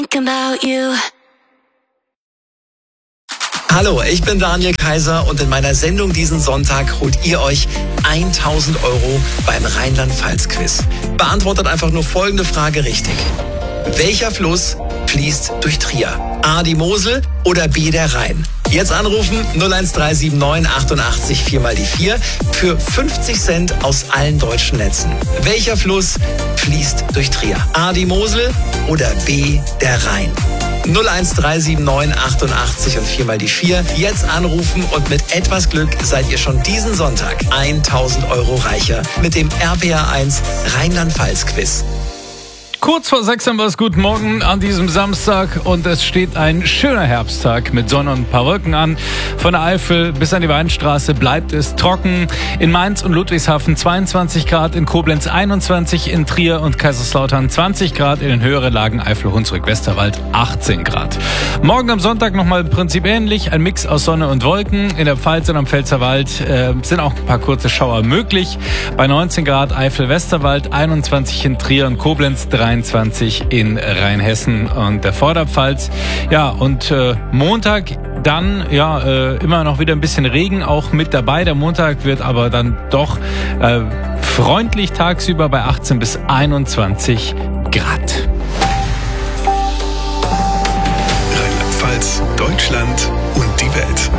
About you. Hallo, ich bin Daniel Kaiser und in meiner Sendung diesen Sonntag holt ihr euch 1.000 € beim Rheinland-Pfalz-Quiz. Beantwortet einfach nur folgende Frage richtig. Welcher Fluss fließt durch Trier? A, die Mosel oder B, der Rhein? Jetzt anrufen 01379 88 4 mal die 4 für 50 Cent aus allen deutschen Netzen. Welcher Fluss fließt durch Trier? A, die Mosel oder B, der Rhein? 01379 88 und 4 mal die 4. Jetzt anrufen und mit etwas Glück seid ihr schon diesen Sonntag 1.000 € reicher mit dem RPR1 Rheinland-Pfalz-Quiz. Kurz vor 6 haben wir es. Guten Morgen an diesem Samstag und es steht ein schöner Herbsttag mit Sonne und ein paar Wolken an. Von der Eifel bis an die Weinstraße bleibt es trocken. In Mainz und Ludwigshafen 22 Grad, in Koblenz 21, in Trier und Kaiserslautern 20 Grad, in den höheren Lagen Eifel, Hunsrück, Westerwald 18 Grad. Morgen am Sonntag nochmal im Prinzip ähnlich, ein Mix aus Sonne und Wolken. In der Pfalz und am Pfälzerwald sind auch ein paar kurze Schauer möglich. Bei 19 Grad Eifel, Westerwald, 21 in Trier und Koblenz, 23 in Rheinhessen und der Vorderpfalz. Ja, und Montag dann immer noch wieder ein bisschen Regen auch mit dabei. Der Montag wird aber dann doch freundlich tagsüber bei 18 bis 21 Grad. Rheinland-Pfalz, Deutschland und die Welt.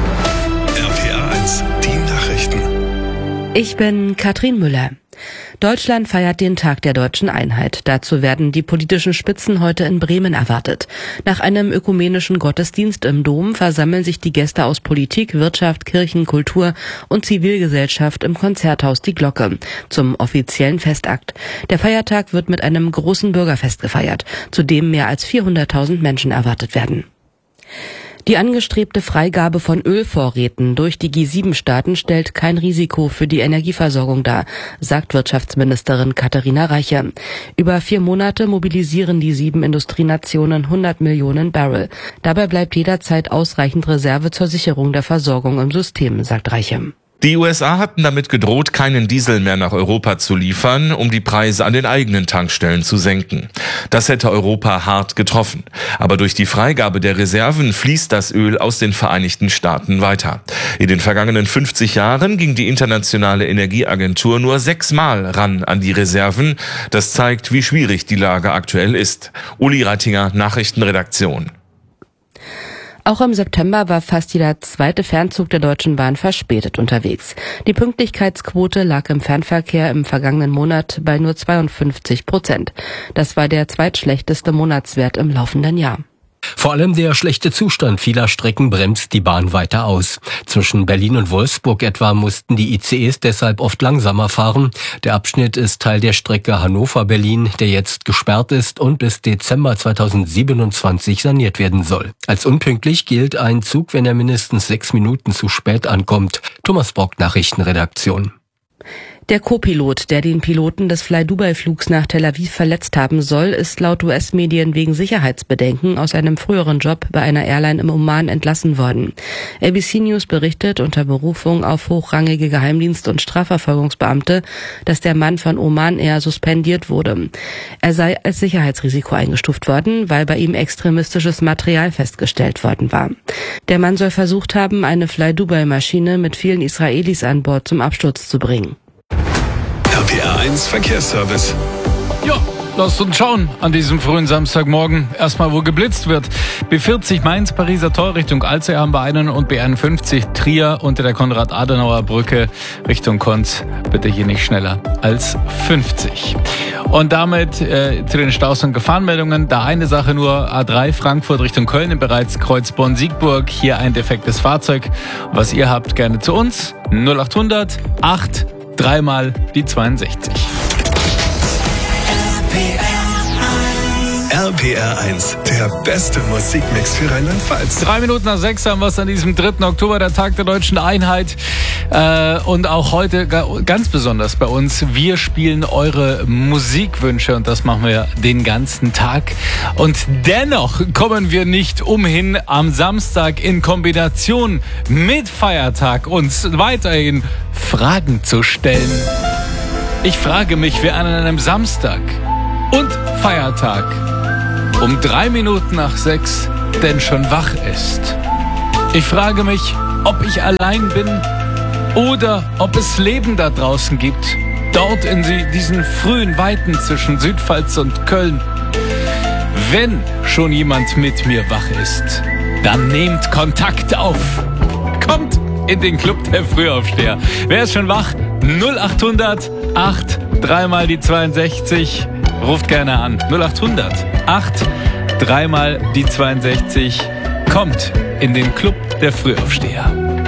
RPR1, die Nachrichten. Ich bin Katrin Müller. Deutschland feiert den Tag der deutschen Einheit. Dazu werden die politischen Spitzen heute in Bremen erwartet. Nach einem ökumenischen Gottesdienst im Dom versammeln sich die Gäste aus Politik, Wirtschaft, Kirchen, Kultur und Zivilgesellschaft im Konzerthaus Die Glocke zum offiziellen Festakt. Der Feiertag wird mit einem großen Bürgerfest gefeiert, zu dem mehr als 400.000 Menschen erwartet werden. Die angestrebte Freigabe von Ölvorräten durch die G7-Staaten stellt kein Risiko für die Energieversorgung dar, sagt Wirtschaftsministerin Katharina Reiche. Über 4 Monate mobilisieren die 7 Industrienationen 100 Millionen Barrel. Dabei bleibt jederzeit ausreichend Reserve zur Sicherung der Versorgung im System, sagt Reiche. Die USA hatten damit gedroht, keinen Diesel mehr nach Europa zu liefern, um die Preise an den eigenen Tankstellen zu senken. Das hätte Europa hart getroffen. Aber durch die Freigabe der Reserven fließt das Öl aus den Vereinigten Staaten weiter. In den vergangenen 50 Jahren ging die Internationale Energieagentur nur 6-mal ran an die Reserven. Das zeigt, wie schwierig die Lage aktuell ist. Uli Reitinger, Nachrichtenredaktion. Auch im September war fast jeder zweite Fernzug der Deutschen Bahn verspätet unterwegs. Die Pünktlichkeitsquote lag im Fernverkehr im vergangenen Monat bei nur 52%. Das war der zweitschlechteste Monatswert im laufenden Jahr. Vor allem der schlechte Zustand vieler Strecken bremst die Bahn weiter aus. Zwischen Berlin und Wolfsburg etwa mussten die ICEs deshalb oft langsamer fahren. Der Abschnitt ist Teil der Strecke Hannover-Berlin, der jetzt gesperrt ist und bis Dezember 2027 saniert werden soll. Als unpünktlich gilt ein Zug, wenn er mindestens 6 Minuten zu spät ankommt. Thomas Bock, Nachrichtenredaktion. Der Co-Pilot, der den Piloten des Fly-Dubai-Flugs nach Tel Aviv verletzt haben soll, ist laut US-Medien wegen Sicherheitsbedenken aus einem früheren Job bei einer Airline im Oman entlassen worden. ABC News berichtet unter Berufung auf hochrangige Geheimdienst- und Strafverfolgungsbeamte, dass der Mann von Oman Air suspendiert wurde. Er sei als Sicherheitsrisiko eingestuft worden, weil bei ihm extremistisches Material festgestellt worden war. Der Mann soll versucht haben, eine Fly-Dubai-Maschine mit vielen Israelis an Bord zum Absturz zu bringen. RPR1 Verkehrsservice. Ja, lasst uns schauen an diesem frühen Samstagmorgen. Erstmal, wo geblitzt wird. B40 Mainz, Pariser Tor Richtung Alzey haben wir einen und B51 Trier unter der Konrad-Adenauer-Brücke Richtung Konz. Bitte hier nicht schneller als 50. Und damit zu den Staus- und Gefahrenmeldungen. Da eine Sache nur, A3 Frankfurt Richtung Köln, bereits Kreuz Bonn-Siegburg. Hier ein defektes Fahrzeug. Was ihr habt, gerne zu uns. 0800 8 3 die 62. RPR1, der beste Musikmix für Rheinland-Pfalz. 3 Minuten nach 6 haben wir es an diesem 3. Oktober, der Tag der deutschen Einheit. Und auch heute ganz besonders bei uns. Wir spielen eure Musikwünsche und das machen wir den ganzen Tag. Und dennoch kommen wir nicht umhin, am Samstag in Kombination mit Feiertag uns weiterhin Fragen zu stellen. Ich frage mich, wer an einem Samstag und Feiertag um 3 Minuten nach 6 denn schon wach ist. Ich frage mich, ob ich allein bin oder ob es Leben da draußen gibt, dort in diesen frühen Weiten zwischen Südpfalz und Köln. Wenn schon jemand mit mir wach ist, dann nehmt Kontakt auf. Kommt in den Club der Frühaufsteher. Wer ist schon wach? 0800 8 3 mal die 62. Ruft gerne an. 0800 8 3 mal die 62. Kommt in den Club der Frühaufsteher.